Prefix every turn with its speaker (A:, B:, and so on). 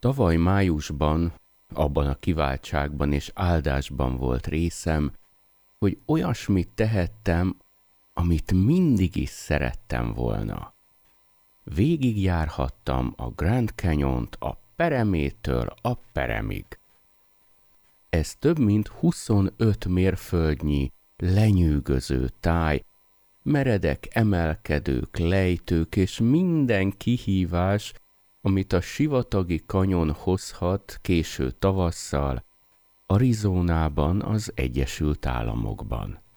A: Tavaly májusban abban a kiváltságban és áldásban volt részem, hogy olyasmit tehettem, amit mindig is szerettem volna. Végigjárhattam a Grand Canyont a peremétől a peremig. Ez több mint 25 mérföldnyi, lenyűgöző táj, meredek emelkedők, lejtők és minden kihívás, amit a sivatagi kanyon hozhat késő tavasszal, Arizonában, az Egyesült Államokban.